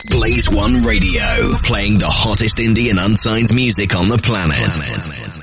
Blaze One Radio, playing the hottest indie and unsigned music on the planet.